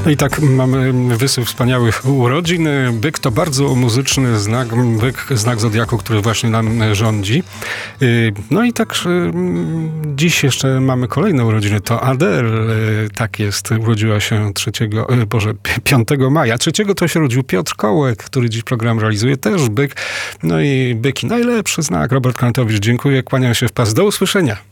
No i tak mamy wysyp wspaniałych urodzin. Byk to bardzo muzyczny znak, byk, znak zodiaku, który właśnie nam rządzi. No i tak dziś jeszcze mamy kolejne urodziny. To Adele, tak jest, urodziła się 5 maja. 3 to się urodził Piotr Kołek, który dziś program realizuje, też byk. No i byki, najlepszy znak. Robert Kalentowicz, dziękuję, kłaniam się w pas. Do usłyszenia.